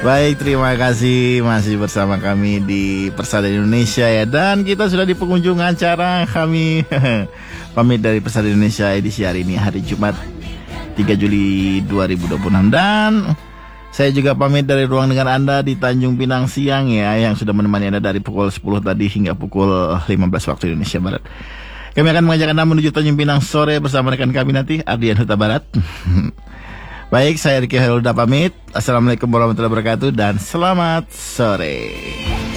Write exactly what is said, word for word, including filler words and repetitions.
Baik, terima kasih masih bersama kami di Persada Indonesia ya. Dan kita sudah di penghujung acara kami. Pamit dari Persada Indonesia edisi hari ini, hari Jumat tiga Juli dua ribu dua puluh enam. Dan saya juga pamit dari ruang dengar Anda di Tanjung Pinang siang ya, yang sudah menemani Anda dari pukul sepuluh tadi hingga pukul lima belas waktu Indonesia Barat. Kami akan mengajak Anda menuju Tanjung Pinang sore bersama rekan kami nanti, Ardian Huta Barat. Baik, saya Riki Hairulda pamit. Assalamualaikum warahmatullahi wabarakatuh dan selamat sore.